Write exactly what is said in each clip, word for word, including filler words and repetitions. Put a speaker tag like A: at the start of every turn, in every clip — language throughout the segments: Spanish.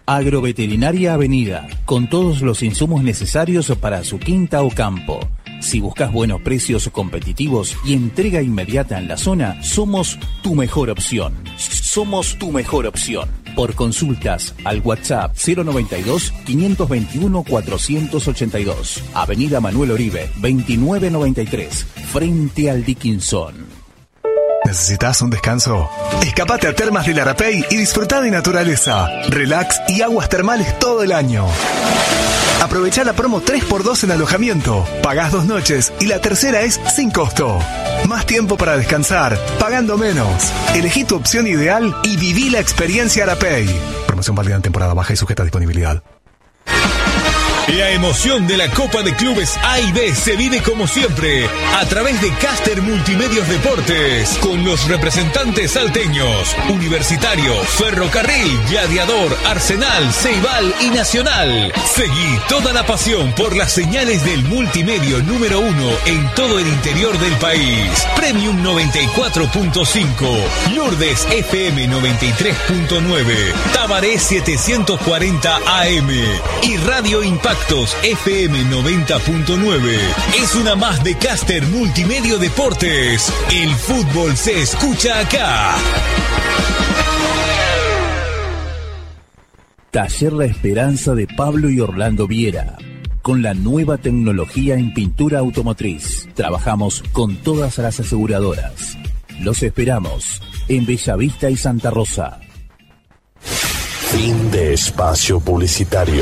A: Agroveterinaria Avenida, con todos los insumos necesarios para su quinta o campo. Si buscas buenos precios competitivos y entrega inmediata en la zona, somos tu mejor opción. Somos tu mejor opción. Por consultas al WhatsApp cero noventa y dos, quinientos veintiuno, cuatrocientos ochenta y dos. Avenida Manuel Oribe, veintinueve noventa y tres, frente al Dickinson.
B: ¿Necesitas un descanso? Escapate a Termas del Arapey y disfruta de naturaleza, relax y aguas termales todo el año. Aprovecha la promo tres por dos en alojamiento. Pagás dos noches y la tercera es sin costo. Más tiempo para descansar, pagando menos. Elegí tu opción ideal y viví la experiencia Arapey. Promoción válida en temporada baja y sujeta a disponibilidad.
C: La emoción de la Copa de Clubes A y B se vive como siempre a través de Caster Multimedios Deportes con los representantes salteños, Universitario, Ferrocarril, Gladiador, Arsenal, Ceibal y Nacional. Seguí toda la pasión por las señales del multimedio número uno en todo el interior del país. Premium noventa y cuatro punto cinco, Lourdes F M noventa y tres punto nueve, Tabaré setecientos cuarenta A M y Radio Impacto F M noventa punto nueve. Es una más de Caster Multimedio Deportes. El fútbol se escucha acá.
A: Taller La Esperanza de Pablo y Orlando Viera. Con la nueva tecnología en pintura automotriz. Trabajamos con todas las aseguradoras. Los esperamos en Bellavista y Santa Rosa.
D: Fin de espacio publicitario.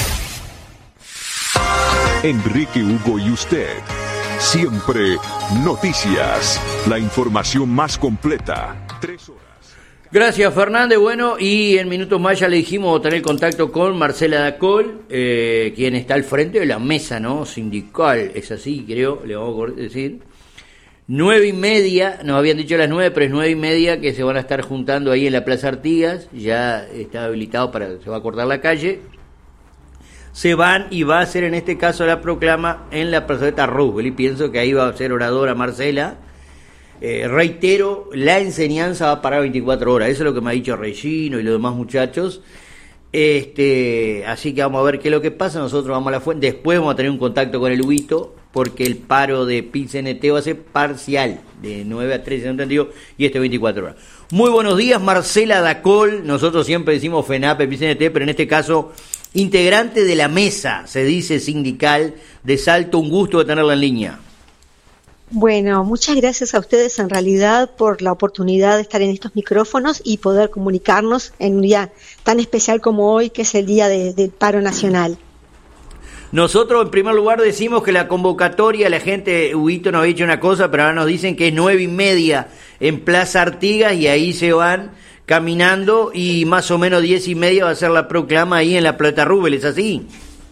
E: Enrique Hugo y usted. Siempre noticias. La información más completa. Tres horas.
F: Gracias, Fernández. Bueno, y en minutos más ya le dijimos tener contacto con Marcela Dacol, eh, quien está al frente de la mesa, ¿no? Sindical, es así, creo, le vamos a decir. Nueve y media, nos habían dicho las nueve, pero es nueve y media que se van a estar juntando ahí en la Plaza Artigas. Ya está habilitado para, se va a cortar la calle. Se van y va a hacer en este caso la proclama en la plazoleta Roosevelt y pienso que ahí va a ser oradora Marcela. Eh, reitero, la enseñanza va a parar veinticuatro horas, eso es lo que me ha dicho Regino y los demás muchachos. Este, así que vamos a ver qué es lo que pasa. Nosotros vamos a la fuente, después vamos a tener un contacto con el Huguito porque el paro de P I C N T va a ser parcial, de nueve a trece, ¿no entendido? Y este veinticuatro horas. Muy buenos días, Marcela Dacol. Nosotros siempre decimos FENAPE, P I C N T, pero en este caso integrante de la mesa, se dice, sindical de Salto. Un gusto de tenerla en línea.
G: Bueno, muchas gracias a ustedes en realidad por la oportunidad de estar en estos micrófonos y poder comunicarnos en un día tan especial como hoy, que es el día de, del paro nacional.
F: Nosotros en primer lugar decimos que la convocatoria, la gente, Huguito nos ha dicho una cosa, pero ahora nos dicen que es nueve y media en Plaza Artigas y ahí se van caminando y más o menos diez y media va a ser la proclama ahí en la Plata Rubel, ¿es así?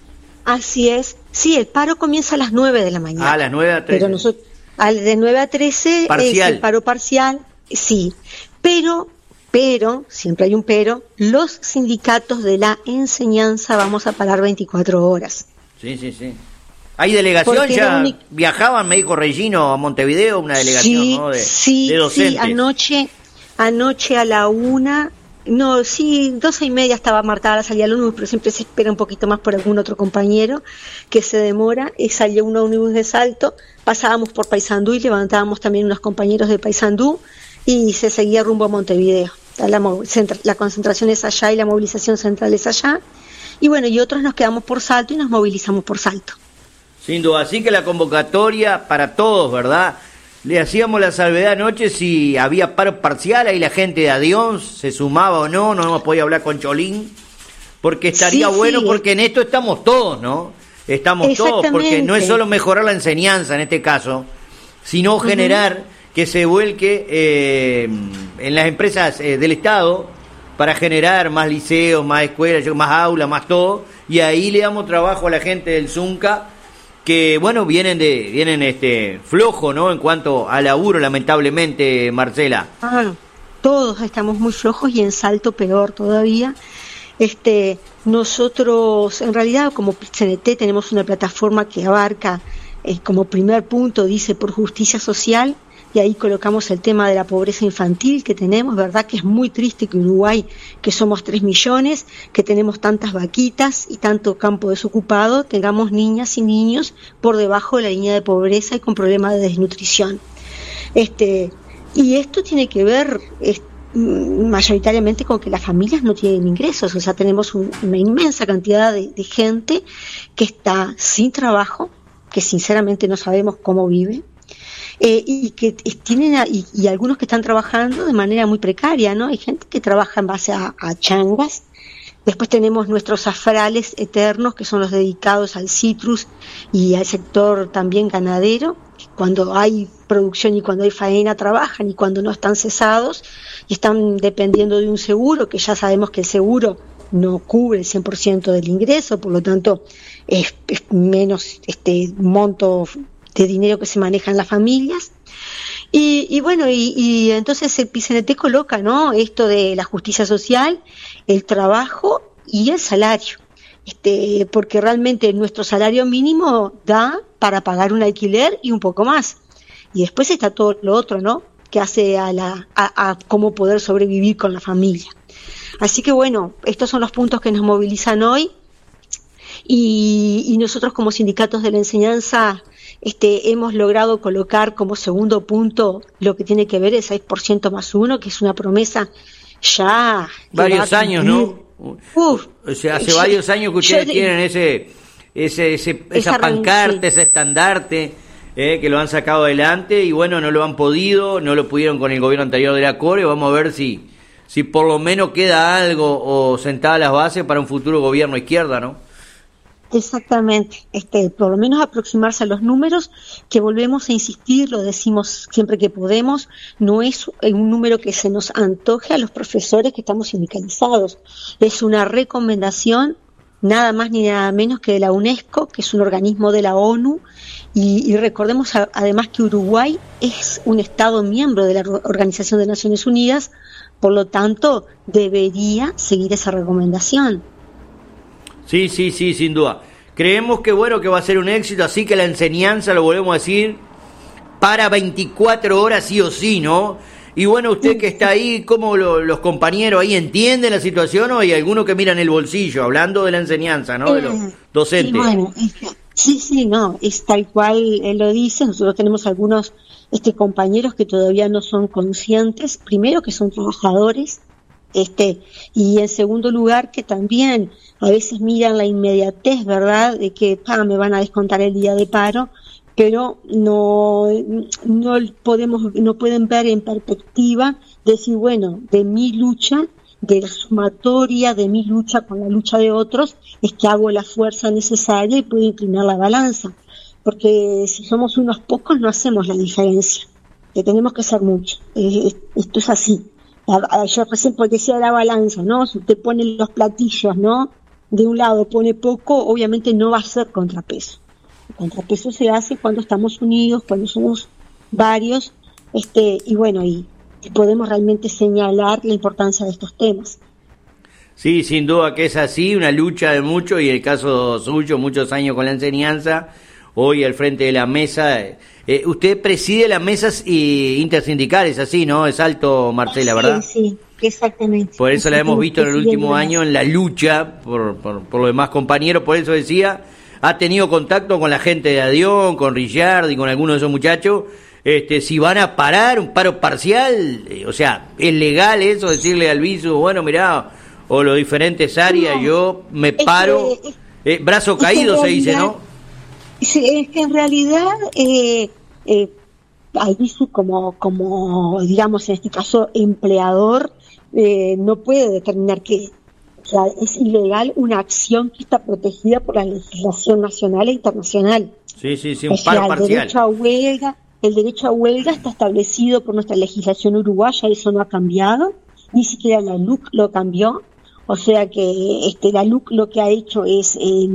G: Así es, sí, el paro comienza a las nueve de la mañana.
F: A las nueve a trece.
G: Pero nosotros, al de nueve a trece
F: parcial.
G: Es el paro parcial, sí, pero, pero, siempre hay un pero, los sindicatos de la enseñanza vamos a parar veinticuatro horas.
F: Sí, sí, sí. ¿Hay delegación?
G: Porque
F: Ya
G: único...
F: viajaban, me dijo Regino, a Montevideo, una delegación,
G: sí,
F: ¿no? De,
G: sí,
F: de docentes.
G: Sí, anoche, anoche a la una, no, sí, doce y media estaba marcada la salida del ómnibus, pero siempre se espera un poquito más por algún otro compañero que se demora, y salió un ómnibus de Salto, pasábamos por Paysandú y levantábamos también unos compañeros de Paysandú y se seguía rumbo a Montevideo. La, la concentración es allá y la movilización central es allá, y bueno, y otros nos quedamos por Salto y nos movilizamos por Salto.
F: Sin duda, así que la convocatoria para todos, ¿verdad? Le hacíamos la salvedad anoche si había paro parcial, ahí la gente de Adiós se sumaba o no, no hemos podido hablar con Cholín, porque estaría sí, bueno, sí, porque en esto estamos todos, ¿no? Estamos todos, porque no es solo mejorar la enseñanza en este caso, sino generar uh-huh. que se vuelque eh, en las empresas eh, del Estado para generar más liceos, más escuelas, más aulas, más todo, y ahí le damos trabajo a la gente del Zunca, que bueno, vienen de vienen este flojo, ¿no? En cuanto a laburo, lamentablemente, Marcela.
G: Ah, todos estamos muy flojos y en Salto peor todavía. Este, nosotros, en realidad, como P I C N T tenemos una plataforma que abarca, eh, como primer punto, dice, por justicia social, y ahí colocamos el tema de la pobreza infantil que tenemos, ¿verdad? Que es muy triste que Uruguay, que somos tres millones, que tenemos tantas vaquitas y tanto campo desocupado, tengamos niñas y niños por debajo de la línea de pobreza y con problemas de desnutrición. Este, y esto tiene que ver es, mayoritariamente con que las familias no tienen ingresos, o sea, tenemos un, una inmensa cantidad de, de gente que está sin trabajo, que sinceramente no sabemos cómo vive, eh, y que tienen a, y, y algunos que están trabajando de manera muy precaria, ¿no? Hay gente que trabaja en base a, a changas. Después tenemos nuestros zafrales eternos, que son los dedicados al citrus y al sector también ganadero. Cuando hay producción y cuando hay faena trabajan, y cuando no están cesados y están dependiendo de un seguro, que ya sabemos que el seguro no cubre el cien por ciento del ingreso, por lo tanto es, es menos este monto de dinero que se maneja en las familias. Y, y bueno, y, y entonces el P C N T coloca, ¿no?, esto de la justicia social, el trabajo y el salario, este, porque realmente nuestro salario mínimo da para pagar un alquiler y un poco más. Y después está todo lo otro, ¿no?, que hace a la a, a cómo poder sobrevivir con la familia. Así que bueno, estos son los puntos que nos movilizan hoy, y, y nosotros como sindicatos de la enseñanza este, hemos logrado colocar como segundo punto lo que tiene que ver el seis por ciento más uno, que es una promesa ya...
F: Varios años, ¿no?
G: Uf,
F: o sea, hace
G: yo,
F: varios años que ustedes
G: yo,
F: tienen ese, ese, ese esa, esa pancarta, sí, ese estandarte, eh, que lo han sacado adelante, y bueno, no lo han podido, no lo pudieron con el gobierno anterior de la Core. Vamos a ver si, si por lo menos queda algo o sentada las bases para un futuro gobierno izquierda, ¿no?
G: Exactamente, este, por lo menos aproximarse a los números, que volvemos a insistir, lo decimos siempre que podemos, no es un número que se nos antoje a los profesores que estamos sindicalizados, es una recomendación nada más ni nada menos que de la UNESCO, que es un organismo de la ONU, y, y recordemos a, además que Uruguay es un Estado miembro de la Organización de Naciones Unidas, por lo tanto debería seguir esa recomendación.
F: Sí, sí, sí, sin duda. Creemos que bueno, que va a ser un éxito, así que la enseñanza, lo volvemos a decir, para veinticuatro horas sí o sí, ¿no? Y bueno, usted que está ahí, ¿cómo lo, los compañeros ahí entienden la situación, o hay algunos que miran el bolsillo, hablando de la enseñanza, ¿no? De los docentes.
G: Sí, bueno, sí, sí, no, es tal cual él lo dice. Nosotros tenemos algunos este compañeros que todavía no son conscientes, primero que son trabajadores, este, y en segundo lugar que también a veces miran la inmediatez, ¿verdad?, de que ah, me van a descontar el día de paro, pero no no podemos no pueden ver en perspectiva, decir, bueno, de mi lucha, de la sumatoria de mi lucha con la lucha de otros, es que hago la fuerza necesaria y puedo inclinar la balanza, porque si somos unos pocos no hacemos la diferencia, que tenemos que ser muchos, eh, esto es así. Yo recién decía la balanza, ¿no? Si usted pone los platillos, ¿no?, de un lado pone poco, obviamente no va a ser contrapeso. El contrapeso se hace cuando estamos unidos, cuando somos varios, este, y bueno, y, y podemos realmente señalar la importancia de estos temas.
F: Sí, sin duda que es así, una lucha de muchos, y el caso suyo, muchos años con la enseñanza, hoy al frente de la mesa. Eh, usted preside las mesas y intersindicales, así, ¿no? Es alto, Marcela, ¿verdad?
G: Sí, sí. Exactamente.
F: Por eso la hemos visto en el último año en la lucha por, por, por los demás compañeros. Por eso decía, ha tenido contacto con la gente de Adión, con Richard y con algunos de esos muchachos. Este, si van a parar un paro parcial, eh, o sea, ¿es legal eso, decirle al visu, bueno, mirá, o los diferentes áreas, no, yo me paro, es que, eh, brazo caído se dice, ¿no?
G: Sí, es que en realidad eh, eh, al visu como, como, digamos, en este caso, empleador, Eh, no puede determinar que, o sea, es ilegal una acción que está protegida por la legislación nacional e internacional.
F: Sí, sí, sí, un
G: o
F: paro
G: sea,
F: parcial.
G: El derecho a huelga, el derecho a huelga está establecido por nuestra legislación uruguaya, eso no ha cambiado, ni siquiera la L U C lo cambió, o sea que este, la L U C lo que ha hecho es eh,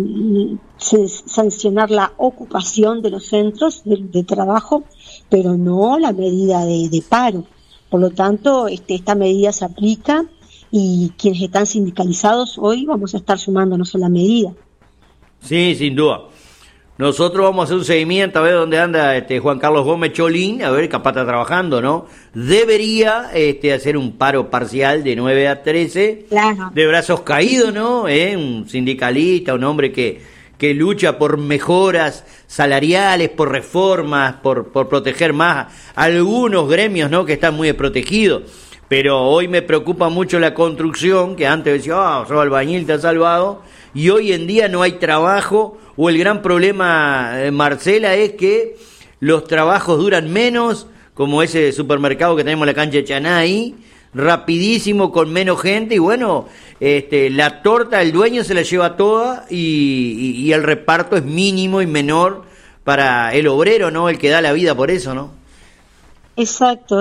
G: sancionar la ocupación de los centros de, de trabajo, pero no la medida de, de paro. Por lo tanto, este, esta medida se aplica, y quienes están sindicalizados hoy vamos a estar sumándonos a la medida.
F: Sí, sin duda. nosotros vamos a hacer un seguimiento a ver dónde anda este Juan Carlos Gómez Cholín, a ver, capaz está trabajando, ¿no? Debería este hacer un paro parcial de nueve a trece,
G: claro,
F: de brazos caídos, ¿no? ¿Eh? Un sindicalista, un hombre que, que lucha por mejoras salariales, por reformas, por, por proteger más a algunos gremios, ¿no? Que están muy desprotegidos. Pero hoy me preocupa mucho la construcción, que antes decía, ah, oh, soy albañil, te has salvado, y hoy en día no hay trabajo, o el gran problema, eh, Marcela, es que los trabajos duran menos, como ese supermercado que tenemos en la cancha de Chanay, rapidísimo, con menos gente, y bueno, este, la torta el dueño se la lleva toda, y, y, y el reparto es mínimo y menor para el obrero, ¿no? El que da la vida por eso, ¿no?
G: Exacto.